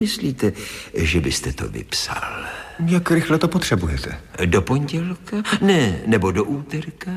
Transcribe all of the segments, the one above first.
Myslíte, že byste to vypsal? Jak rychle to potřebujete? Do pondělka? Ne, nebo do úterka?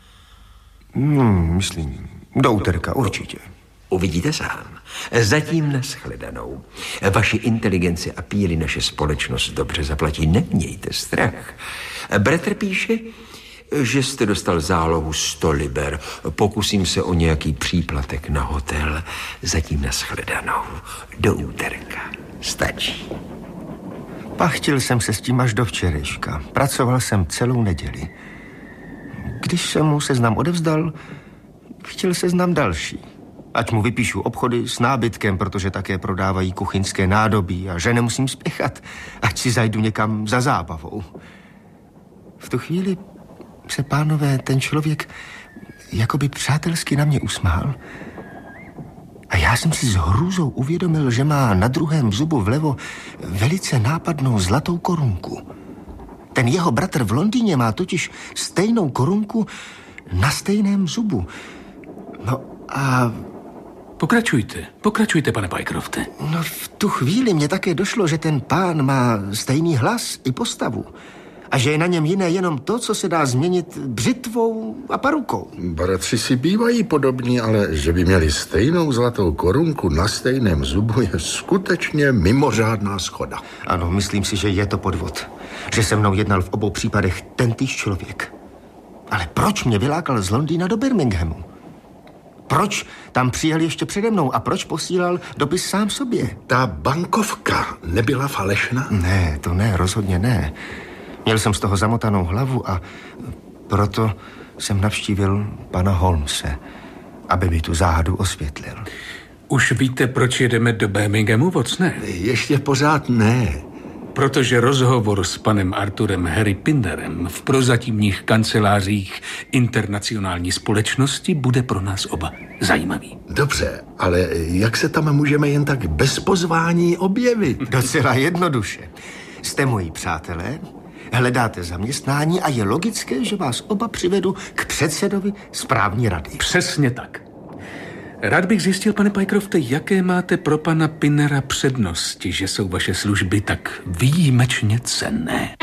Myslím, do úterka určitě. Uvidíte sám. Zatím nashledanou. Vaši inteligenci a píly naše společnost dobře zaplatí. Nemějte strach. Bratr píše, že jste dostal zálohu 100 liber. Pokusím se o nějaký příplatek na hotel. Zatím nashledanou. Do úterka. Stačí. Pachtil jsem se s tím až do včerejška. Pracoval jsem celou neděli. Když jsem mu seznam odevzdal, chtěl seznam další. Ať mu vypíšu obchody s nábytkem, protože také prodávají kuchyňské nádobí a že nemusím spěchat, ať si zajdu někam za zábavou. V tu chvíli se, pánové, ten člověk jakoby přátelsky na mě usmál a já jsem si s hrůzou uvědomil, že má na druhém zubu vlevo velice nápadnou zlatou korunku. Ten jeho bratr v Londýně má totiž stejnou korunku na stejném zubu. No a... Pokračujte, pane Pycrofte. No v tu chvíli mě také došlo, že ten pán má stejný hlas i postavu. A že je na něm jiné jenom to, co se dá změnit břitvou a parukou. Bratři si bývají podobní, ale že by měli stejnou zlatou korunku na stejném zubu je skutečně mimořádná shoda. Ano, myslím si, že je to podvod. Že se mnou jednal v obou případech tentýž člověk. Ale proč mě vylákal z Londýna do Birminghamu? Proč tam přijel ještě přede mnou a proč posílal dopis sám sobě? Ta bankovka nebyla falešná? Ne, to ne, rozhodně ne. Měl jsem z toho zamotanou hlavu a proto jsem navštívil pana Holmese, aby mi tu záhadu osvětlil. Už víte, proč jedeme do Birminghamu, Watsone? Ještě pořád ne. Protože rozhovor s panem Arthurem Harry Pinderem v prozatímních kancelářích internacionální společnosti bude pro nás oba zajímavý. Dobře, ale jak se tam můžeme jen tak bez pozvání objevit? Docela jednoduše. Jste moji přátelé, hledáte zaměstnání a je logické, že vás oba přivedu k předsedovi správní rady. Přesně tak. Rád bych zjistil, pane Pycrofte, jaké máte pro pana Pinnera přednosti, že jsou vaše služby tak výjimečně cenné.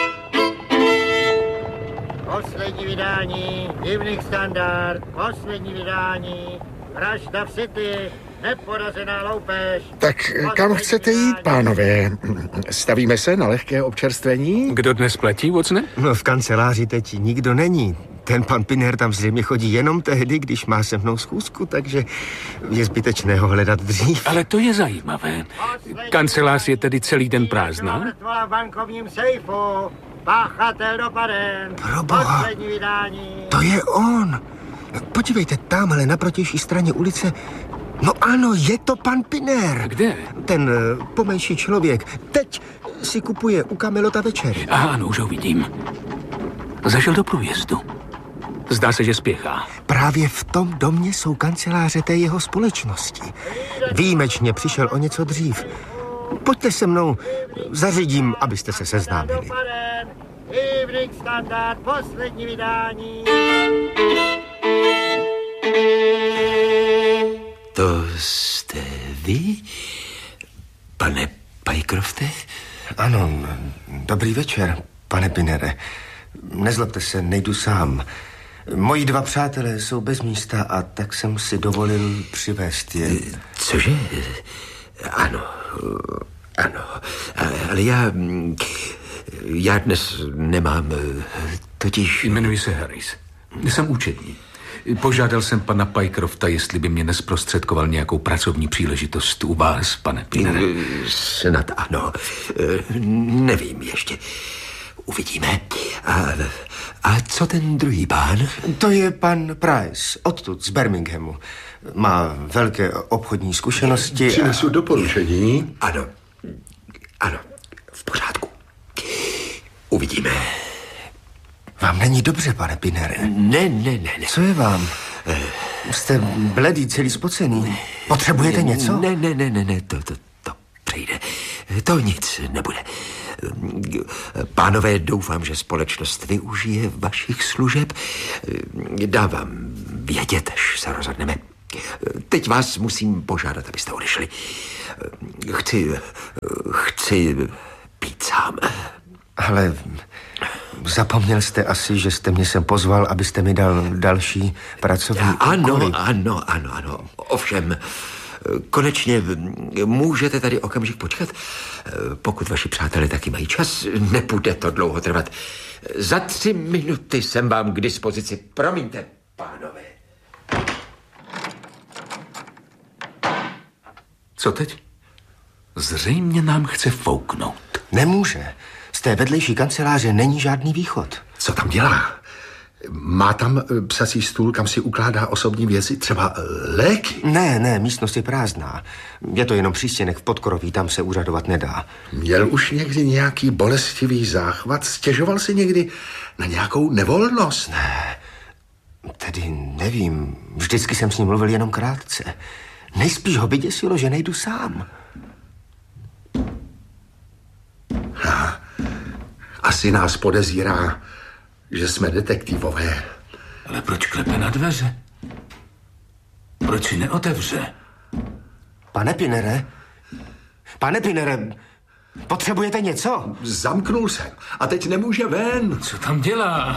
Poslední vydání, Evening Standard, poslední vydání, vražda v City, neporazená loupež. Tak kam chcete jít, pánové? Stavíme se na lehké občerstvení? Kdo dnes platí, Watsone? No, v kanceláři teď nikdo není. Ten pan Pinner tam zřejmě chodí jenom tehdy, když má se mnou schůzku, takže je zbytečné ho hledat dřív. Ale to je zajímavé. Kancelář je tedy celý den prázdná? Mrtvola v bankovním sejfu, páchatel dopaden. Proboha, Poslední vydání. to je on. Podívejte, tamhle na protější straně ulice. No ano, je to pan Pinner. Kde? Ten pomenší člověk. Teď si kupuje u Kamelota večery. Ano, už ho vidím. Zašel do průjezdu. Zdá se, že spěchá. Právě v tom domě jsou kanceláře té jeho společnosti. Výjimečně přišel o něco dřív. Pojďte se mnou, zařídím, abyste se seznámili. Evening Standard, poslední vydání. To jste vy, pane Pycrofte? Ano, dobrý večer, pane Pinnere. Nezlobte se, nejdu sám. Moji dva přátelé jsou bez místa a tak jsem si dovolil přivést je. Cože? Ano, ale já dnes nemám, totiž... Jmenuji se Harris. Jsem účetní. Požádal jsem pana Pycrofta, jestli by mě nesprostředkoval nějakou pracovní příležitost u vás, pane Pinnere. Snad ano. Nevím ještě. Uvidíme. A co ten druhý pán? To je pan Price, odtud z Birminghamu. Má velké obchodní zkušenosti. Přinesu doporučení. Ano, v pořádku. Uvidíme. Vám není dobře, pane Pinnere? Ne. Co je vám? Jste bledý, celý spocený. Potřebujete něco? Ne, to přejde. To nic nebude. Pánové, doufám, že společnost využije vašich služeb. Dávám vědět, až se rozhodneme. Teď vás musím požádat, abyste odešli. Chci být sám. Ale zapomněl jste asi, že jste mě sem pozval, abyste mi dal další pracovní úkoly. Ano. Ovšem, konečně můžete tady okamžik počkat. Pokud vaši přátelé taky mají čas, nebude to dlouho trvat. Za 3 minuty jsem vám k dispozici. Promiňte, pánové. Co teď? Zřejmě nám chce fouknout. Nemůže. Z té vedlejší kanceláře není žádný východ. Co tam dělá? Má tam psací stůl, kam si ukládá osobní věci, třeba léky? Ne, místnost je prázdná. Je to jenom přístěnek v podkroví, tam se úřadovat nedá. Měl už někdy nějaký bolestivý záchvat? Stěžoval si někdy na nějakou nevolnost? Ne, tedy nevím. Vždycky jsem s ním mluvil jenom krátce. Nejspíš ho vyděsilo, že nejdu sám. Asi nás podezírá, že jsme detektivové. Ale proč klepe na dveře? Proč si neotevře? Pane Pinnere, potřebujete něco? Zamknul jsem a teď nemůže ven. Co tam dělá?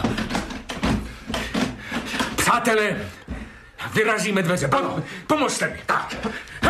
Přátelé, vyrazíme dveře. Pomozte mi. Tak.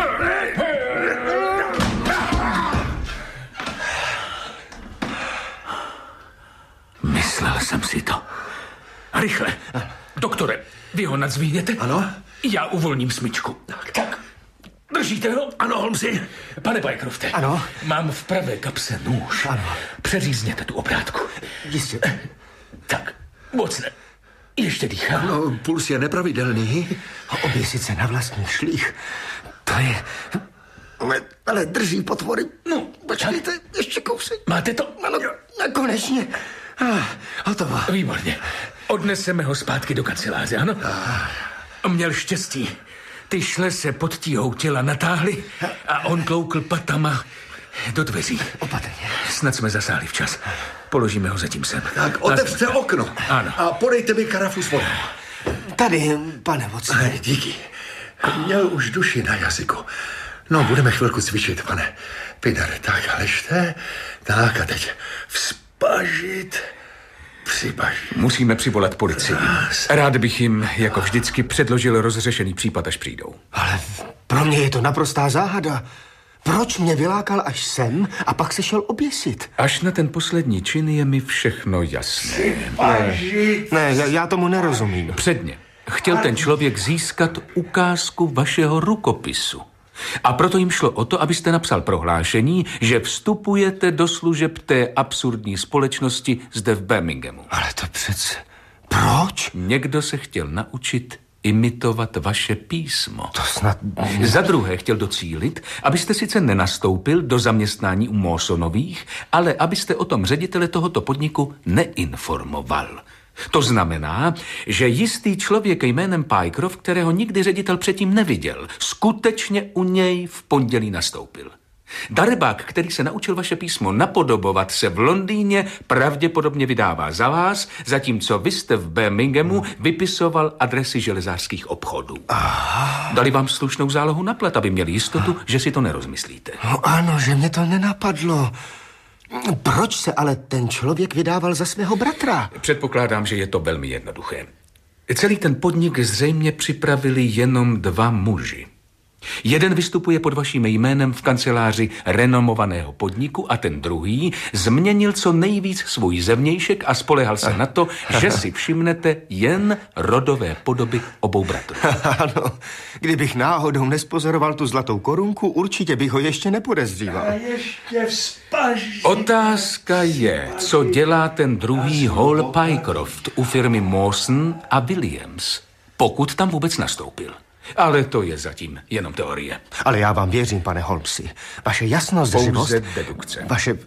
Myslel jsem si to. Rychle. Doktore, vy ho nadzvíněte? Ano. Já uvolním smyčku. Tak. Držíte ho? Ano, Holmesi. Pane Pycrofte. Ano. Mám v pravé kapse nůž. Ano. Přeřízněte tu obrátku. Jistě. Tak, moc ne. Ještě dýchá. No, puls je nepravidelný. Oběsit se na vlastních šlích. To je... Ale drží potvory. No, počkejte, ještě kousek. Máte to? Ano, konečně. Hotovo. Výborně. Odneseme ho zpátky do kanceláře, ano? Měl štěstí. Ty šle se pod tíhou těla natáhly a on tloukl patama do dveří. Opatrně. Snad jsme zasáhli včas. Položíme ho zatím sem. Tak otevřte okno. Ano. A podejte mi karafu s vodou. Tady, pane Watson. Díky. Měl už duši na jazyku. No, budeme chvilku cvičit, pane Pinnere. Tak, ležte. Tak a teď vzpažit, přibažit. Musíme přivolat policii. Rád bych jim, jako vždycky, předložil rozřešený případ, až přijdou. Ale pro mě je to naprostá záhada. Proč mě vylákal až sem a pak se šel oběsit? Až na ten poslední čin je mi všechno jasné. Ne, já tomu nerozumím. Předně chtěl ten člověk získat ukázku vašeho rukopisu. A proto jim šlo o to, abyste napsal prohlášení, že vstupujete do služeb té absurdní společnosti zde v Birminghamu. Ale to přece... Proč? Někdo se chtěl naučit imitovat vaše písmo. To snad... Za druhé chtěl docílit, abyste sice nenastoupil do zaměstnání u Mawsonových, ale abyste o tom ředitele tohoto podniku neinformoval. To znamená, že jistý člověk jménem Pycroft, kterého nikdy ředitel předtím neviděl, skutečně u něj v pondělí nastoupil. Darebák, který se naučil vaše písmo napodobovat, se v Londýně pravděpodobně vydává za vás, zatímco vy jste v Birminghamu vypisoval adresy železářských obchodů. Dali vám slušnou zálohu na plat, aby měli jistotu, že si to nerozmyslíte. No ano, že mě to nenapadlo. Proč se ale ten člověk vydával za svého bratra? Předpokládám, že je to velmi jednoduché. Celý ten podnik zřejmě připravili jenom 2 muži. Jeden vystupuje pod vaším jménem v kanceláři renomovaného podniku a ten druhý změnil co nejvíc svůj zevnějšek a spolehal se na to, že si všimnete jen rodové podoby obou bratrů. Ano, kdybych náhodou nespozoroval tu zlatou korunku, určitě bych ho ještě nepodezříval. A ještě vzpažit. Otázka je, co dělá ten druhý Hall Pycroft u firmy Mawson a Williams, pokud tam vůbec nastoupil. Ale to je zatím jenom teorie. Ale já vám věřím, pane Holmesi. Vaše jasnost, Pouze dedukce.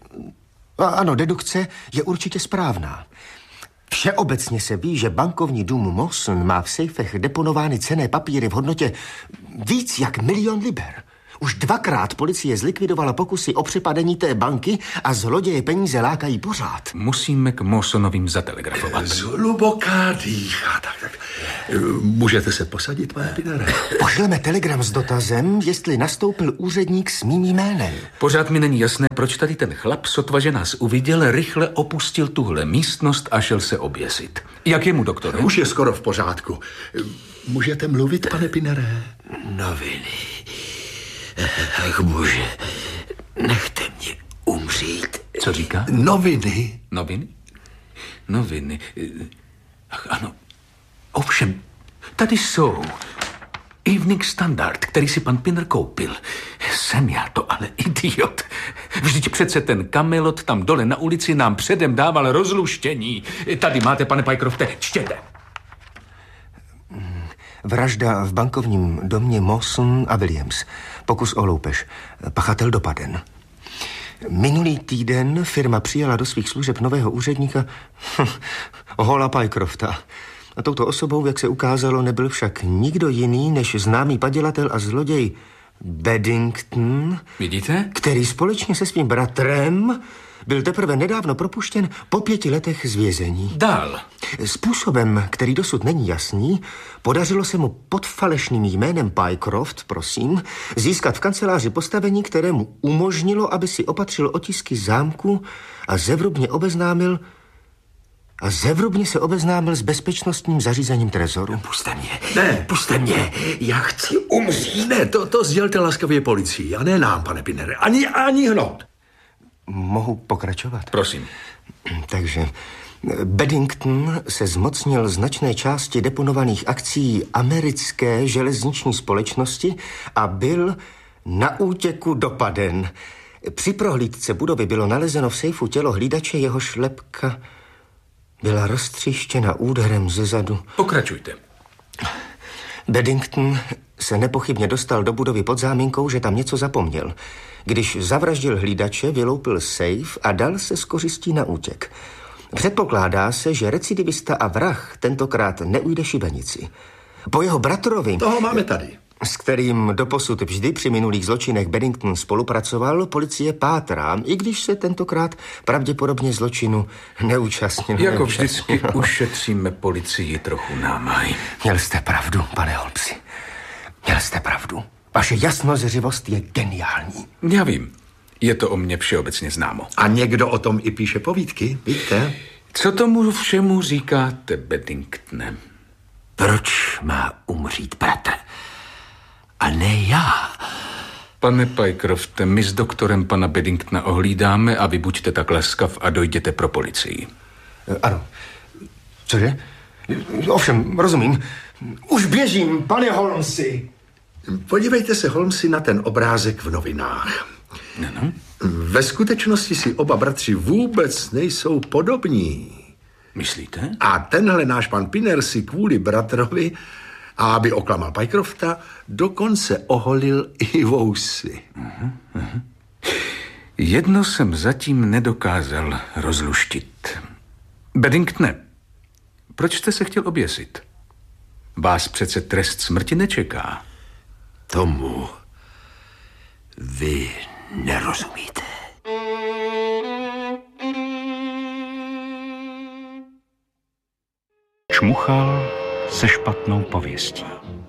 Ano, dedukce je určitě správná. Všeobecně se ví, že bankovní dům Mawson má v sejfech deponovány cenné papíry v hodnotě víc jak 1 000 000 liber. Už 2krát policie zlikvidovala pokusy o přepadení té banky a zloděje peníze lákají pořád. Musíme k Mawsonovým zatelegrafovat. Zhluboká dýchá. Tak. Můžete se posadit, pane Pinere? Pošleme telegram s dotazem, jestli nastoupil úředník s mým jménem. Pořád mi není jasné, proč tady ten chlap, sotva že nás uviděl, rychle opustil tuhle místnost a šel se oběsit. Jak je mu, doktore? Už je skoro v pořádku. Můžete mluvit, pane Pinere? Noviny. Ach bože, nechte mě umřít. Co říká? Noviny. Noviny? Noviny. Ach, ano. Ovšem, tady jsou. Evening Standard, který si pan Pinner koupil. Jsem já to ale idiot. Vždyť přece ten Camelot tam dole na ulici nám předem dával rozluštění. Tady máte, pane Pycrofte, čtěte. Vražda v bankovním domě Mawson a Williams. Pokus o loupež. Pachatel dopaden. Minulý týden firma přijala do svých služeb nového úředníka Hola Pycrofta. A touto osobou, jak se ukázalo, nebyl však nikdo jiný než známý padělatel a zloděj Beddington. Vidíte? Který společně se svým bratrem byl teprve nedávno propuštěn po 5 letech z vězení. Dál. Způsobem, který dosud není jasný, podařilo se mu pod falešným jménem Pycroft, prosím, získat v kanceláři postavení, které mu umožnilo, aby si opatřil otisky zámku a zevrubně se obeznámil s bezpečnostním zařízením trezoru. Puste mě. Ne. Puste mě. Já chci umřít. Ne, to sdělte laskavě policii a ne nám, pane Pinere. Ani hnot. Mohu pokračovat? Prosím. Takže Beddington se zmocnil značné části deponovaných akcií americké železniční společnosti a byl na útěku dopaden. Při prohlídce budovy bylo nalezeno v sejfu tělo hlídače, jehož lebka byla roztříštěna úderem zezadu. Pokračujte. Beddington se nepochybně dostal do budovy pod záminkou, že tam něco zapomněl. Když zavraždil hlídače, vyloupil sejf a dal se s kořistí na útěk. Předpokládá se, že recidivista a vrah tentokrát neujde šibenici. Po jeho bratrovi... Toho máme tady. S kterým doposud vždy při minulých zločinech Beddington spolupracoval, policie pátrá, i když se tentokrát pravděpodobně zločinu neúčastnil. Jako vždycky ušetříme policii trochu námahy. Měl jste pravdu, pane Holmesi. Měl jste pravdu. Vaše jasnozřivost je geniální. Já vím. Je to o mně všeobecně známo. A někdo o tom i píše povídky, víte? Co tomu všemu říkáte, Beddingtone? Proč má umřít bratr? A ne já. Pane Pycrofte, my s doktorem pana Beddingtona ohlídáme a vy buďte tak laskav a dojděte pro policii. Ano. Cože? Ovšem, rozumím. Už běžím, pane Holmesi. Podívejte se, Holmesi, na ten obrázek v novinách. Ano. Ve skutečnosti si oba bratři vůbec nejsou podobní. Myslíte? A tenhle náš pan Pinner si kvůli bratrovi, a aby oklamal Pycrofta, dokonce oholil i vousy. Jedno jsem zatím nedokázal rozluštit. Beddingtone, proč jste se chtěl oběsit? Vás přece trest smrti nečeká. Tomu vy nerozumíte. Čmuchal se špatnou pověstí.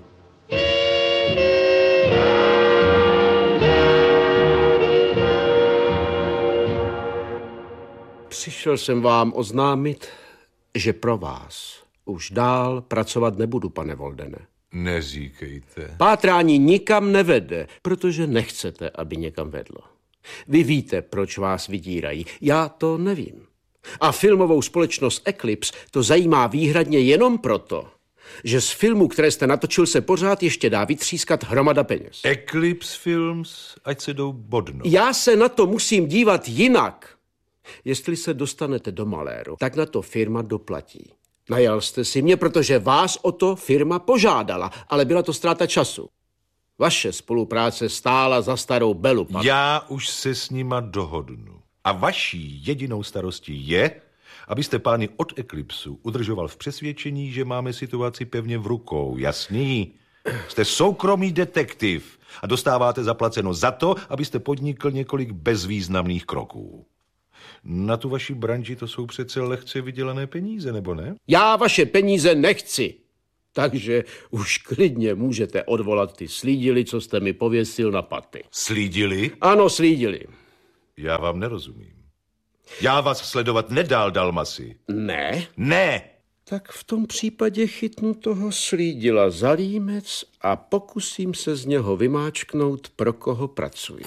Přišel jsem vám oznámit, že pro vás už dál pracovat nebudu, pane Voldene. Neříkejte. Pátrání nikam nevede, protože nechcete, aby někam vedlo. Vy víte, proč vás vydírají. Já to nevím. A filmovou společnost Eclipse to zajímá výhradně jenom proto, že z filmů, které jste natočil, se pořád ještě dá vytřískat hromada peněz. Eclipse Films, ať se jdou bodnout. Já se na to musím dívat jinak. Jestli se dostanete do maléru, tak na to firma doplatí. Najal jste si mě, protože vás o to firma požádala, ale byla to ztráta času. Vaše spolupráce stála za starou belu, pane. Já už se s nima dohodnu. A vaší jedinou starostí je, abyste pány od Eclipsu udržoval v přesvědčení, že máme situaci pevně v rukou. Jasný? Jste soukromý detektiv a dostáváte zaplaceno za to, abyste podnikl několik bezvýznamných kroků. Na tu vaši branži to jsou přece lehce vydělané peníze, nebo ne? Já vaše peníze nechci. Takže už klidně můžete odvolat ty slídily, co jste mi pověsil na paty. Slídili? Ano, slídily. Já vám nerozumím. Já vás sledovat nedál, Dalmasi. Ne? Ne! Tak v tom případě chytnu toho slídila za límec a pokusím se z něho vymáčknout, pro koho pracuje.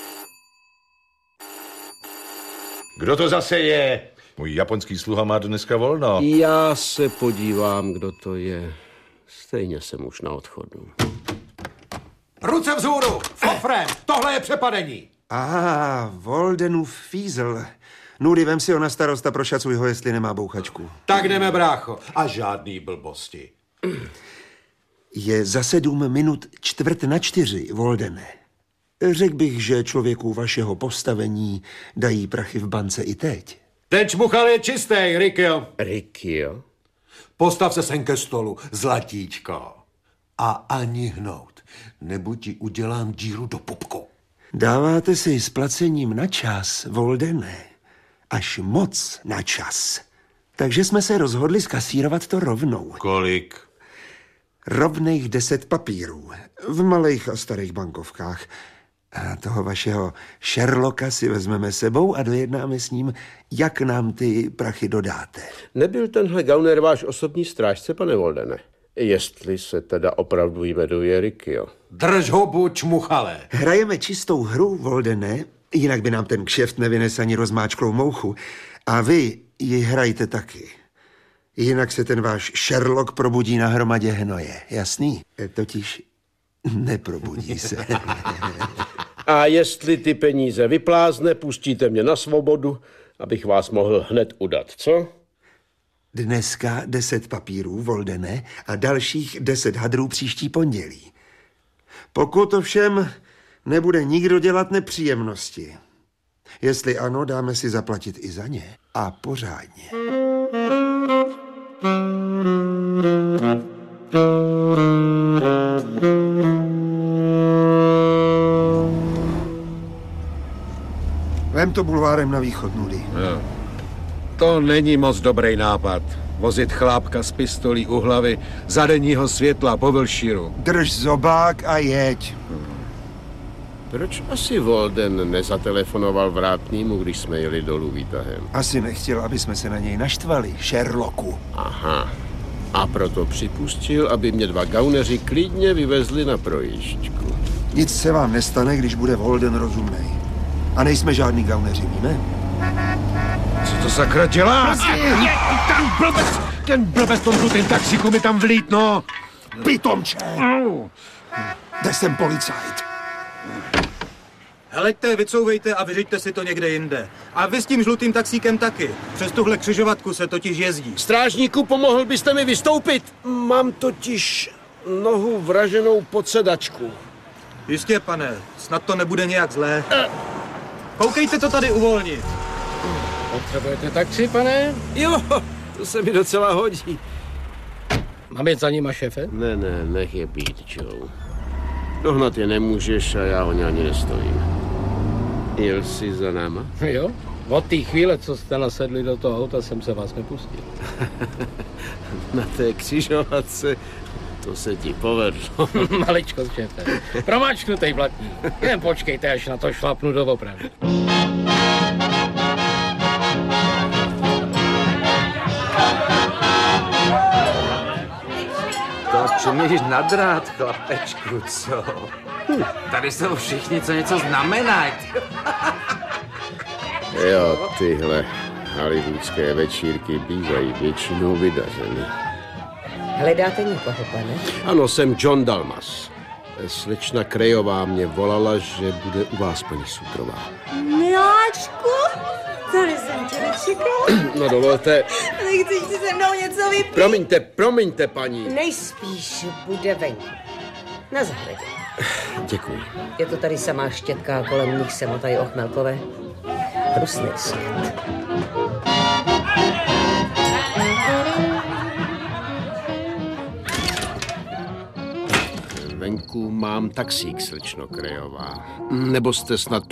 Kdo to zase je? Můj japonský sluha má dneska volno. Já se podívám, kdo to je. Stejně jsem už na odchodu. Ruce vzhůru! Fofre! Tohle je přepadení! Voldenův fízl. Nudy, vem si ho na starost a prošacuj ho, jestli nemá bouchačku. Tak jdeme, brácho. A žádný blbosti. Je za 7 minut 3:45, Voldene. Řekl bych, že člověku vašeho postavení dají prachy v bance i teď. Ten čmuchal je čistý, Rikio. Rikio? Postav se sem ke stolu, zlatíčko. A ani hnout. Nebo ti udělám díru do pupku. Dáváte si s placením na čas, Voldene. Až moc na čas. Takže jsme se rozhodli skasírovat to rovnou. Kolik? Rovných 10 papírů. V malých a starých bankovkách. A toho vašeho Sherlocka si vezmeme sebou a dojednáme s ním, jak nám ty prachy dodáte. Nebyl tenhle gauner váš osobní strážce, pane Voldene? Jestli se teda opravdu jmenuje Rikio. Drž hubu, čmuchale. Hrajeme čistou hru, Voldene, jinak by nám ten kšeft nevynes ani rozmáčklou mouchu. A vy ji hrajte taky. Jinak se ten váš Sherlock probudí na hromadě hnoje, jasný? Totiž neprobudí se. A jestli ty peníze vyplázne, pustíte mě na svobodu, abych vás mohl hned udat, co? Dneska 10 papírů, Voldene, a dalších 10 hadrů příští pondělí. Pokud ovšem nebude nikdo dělat nepříjemnosti. Jestli ano, dáme si zaplatit i za ně. A pořádně. Vem to bulvárem na východ, Nudy. Jo. To není moc dobrý nápad. Vozit chlápka s pistolí u hlavy za denního světla po Wilshireu. Drž zobák a jeď. Proč asi Volden nezatelefonoval vrátnýmu, když jsme jeli dolů výtahem? Asi nechtěl, aby jsme se na něj naštvali, Sherlocku. Aha. A proto připustil, aby mě 2 gauneři klidně vyvezli na projížďku. Nic se vám nestane, když bude Volden rozumnej. A nejsme žádný gauneři, víme? Co to sakra dělá? Ten blbec tom ten taxiku mi tam vlít, no. Pitomče! Jde sem policajt. Heleďte, vycouvejte a vyřiďte si to někde jinde. A vy s tím žlutým taxíkem taky. Přes tuhle křižovatku se totiž jezdí. Strážníku, pomohl byste mi vystoupit? Mám totiž nohu vraženou pod sedačku. Jistě, pane, snad to nebude nějak zlé. Koukejte to tady uvolnit. Potřebujete taxi, pane? Jo, to se mi docela hodí. Mám jet za nima, šéfe? Ne, nech je být, Joe. Dohnat je nemůžeš a já o ně ani nestojím. Jel jsi za náma? Jo, od té chvíle, co jste nasedli do toho auta, jsem se vás nepustil. Na té křižovatce to se ti povedlo. Maličko, šéfe. Promáčknutej blatník. Jen počkejte, až na to šlapnu doopravdy. To čumíš na drát, chlapečku, co? Tady jsou všichni, co něco znamenají. Jo, tyhle hollywoodské večírky bývají většinou vydařeny. Hledáte někoho, pane? Ano, jsem John Dalmas. Slečna Krejová mě volala, že bude u vás paní Sutrová. Miláčku, tady jsem tě nečekala. No dovolte. Nechceš si se mnou něco vypít? Promiňte, paní. Nejspíš bude venku. Na zahradě. Děkuji. Je to tady samá štětka a kolem nich se motají ochmelkové. Hrusný svět. Krejčíků mám taxík, slečno Krejová. Nebo jste snad